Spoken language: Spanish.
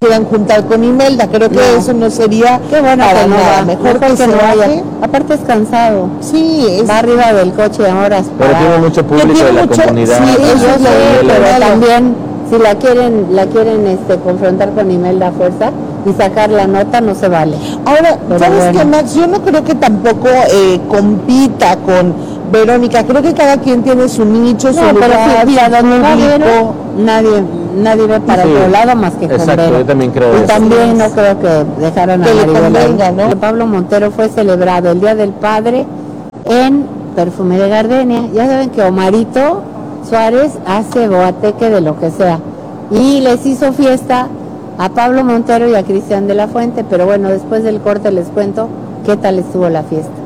quieran juntar con Imelda. Creo que eso no sería para nada. Mejor que se vaya. Aparte es cansado. Sí, va arriba del coche a horas. Pero tiene mucho público de la comunidad. Sí, eso sí, pero también si la quieren confrontar con Imelda a fuerza y sacar la nota, no se vale. Ahora, ¿sabes qué, Max? Yo no creo que tampoco compita con Verónica. Creo que cada quien tiene su nicho, su lugar, nadie ve para otro lado más que con Vero. Yo también creo y eso. También no creo que dejaran a Maribel, ¿no? Pablo Montero fue celebrado el Día del Padre en Perfume de Gardenia. Ya saben que Omarito Suárez hace boateque de lo que sea. Y les hizo fiesta a Pablo Montero y a Cristian de la Fuente. Pero bueno, después del corte les cuento qué tal estuvo la fiesta.